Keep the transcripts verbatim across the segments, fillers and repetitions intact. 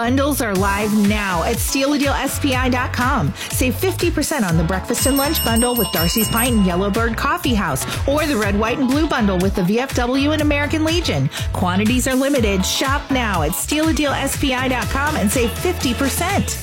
Bundles are live now at steal a deal S P I dot com. Save fifty percent on the breakfast and lunch bundle with Darcy's Pint and Yellowbird Coffee House, or the red, white, and blue bundle with the V F W and American Legion. Quantities are limited. Shop now at steal a deal S P I dot com and save fifty percent.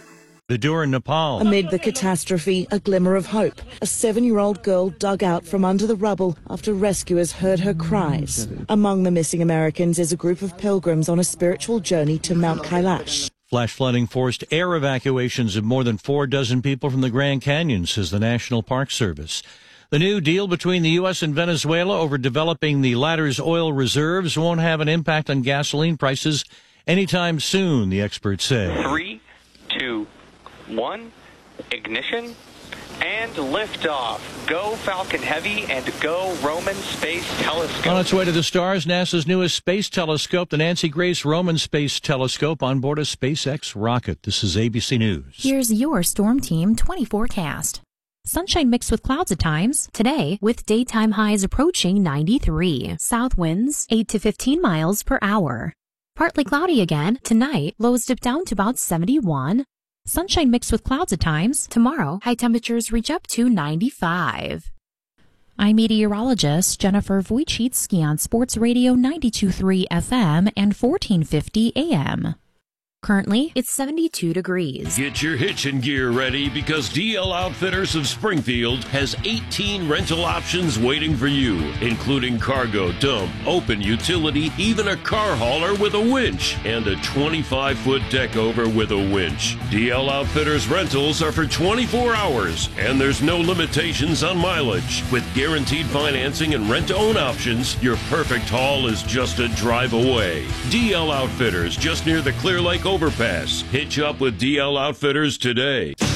The Dur in Nepal. Amid the catastrophe, a glimmer of hope. A seven-year-old girl dug out from under the rubble after rescuers heard her cries. Among the missing Americans is a group of pilgrims on a spiritual journey to Mount Kailash. Flash flooding forced air evacuations of more than four dozen people from the Grand Canyon, says the National Park Service. The new deal between the U S and Venezuela over developing the latter's oil reserves won't have an impact on gasoline prices anytime soon, the experts say. Three, two, one, ignition, and liftoff. Go Falcon Heavy and go Roman Space Telescope. On its way to the stars, NASA's newest space telescope, the Nancy Grace Roman Space Telescope, on board a SpaceX rocket. This is A B C News. Here's your Storm Team twenty forecast. Sunshine mixed with clouds at times. Today, with daytime highs approaching ninety-three. South winds eight to fifteen miles per hour. Partly cloudy again. Tonight, lows dip down to about seventy-one. Sunshine mixed with clouds at times. Tomorrow, high temperatures reach up to ninety-five. I'm meteorologist Jennifer Wojcicki on Sports Radio ninety-two point three F M and fourteen fifty A M. Currently, it's seventy-two degrees. Get your hitching gear ready because D L Outfitters of Springfield has eighteen rental options waiting for you, including cargo, dump, open utility, even a car hauler with a winch, and a twenty-five foot deck over with a winch. D L Outfitters rentals are for twenty-four hours, and there's no limitations on mileage. With guaranteed financing and rent-to-own options, your perfect haul is just a drive away. D L Outfitters, just near the Clear Lake overpass. Hitch up with D L Outfitters today.